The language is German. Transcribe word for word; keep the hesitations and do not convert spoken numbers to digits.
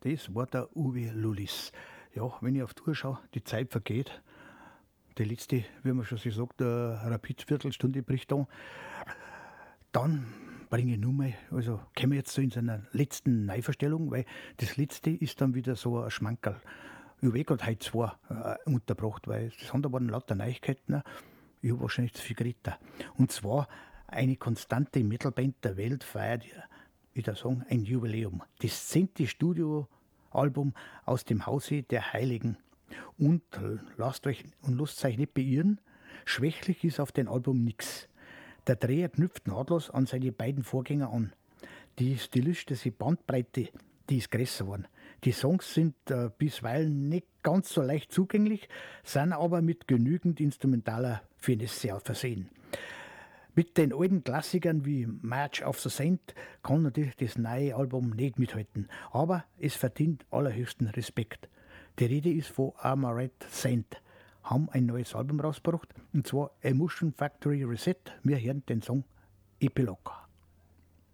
das war der Uwe Lullis. Ja, wenn ich auf die Uhr schaue, die Zeit vergeht. Die letzte, wie man schon so sagt, eine Rapid-Viertelstunde bricht an. Dann bringe ich nur mal, also kommen wir jetzt so in seiner letzten Neuverstellung, weil das letzte ist dann wieder so ein Schmankerl. Ich habe eh gerade heute zwei äh, untergebracht, weil das andere waren lauter Neuigkeiten. Ich habe wahrscheinlich zu viel geredet. Und zwar eine konstante Metalband der Welt feiert, ich würde sagen, ein Jubiläum. Das zehnte Studioalbum aus dem Hause der Heiligen. Und lasst euch und lasst euch nicht beirren, schwächlich ist auf dem Album nichts. Der Dreher knüpft nahtlos an seine beiden Vorgänger an. Die stilistische Bandbreite, die ist größer geworden. Die Songs sind äh, bisweilen nicht ganz so leicht zugänglich, sind aber mit genügend instrumentaler Finesse versehen. Mit den alten Klassikern wie March of the Saint kann natürlich das neue Album nicht mithalten, aber es verdient allerhöchsten Respekt. Die Rede ist von Armored Saint, haben ein neues Album rausgebracht, und zwar Emotion Factory Reset. Wir hören den Song Epilog.